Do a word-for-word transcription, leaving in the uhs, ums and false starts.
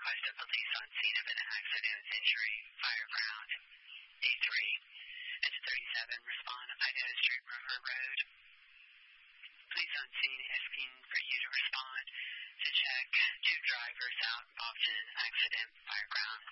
request of police on scene of an accident, injury, fire ground, A three. Engine thirty-seven, respond, Idaho Street, River Road. Police on scene asking for you to respond to check two drivers out involved in an accident, fire ground,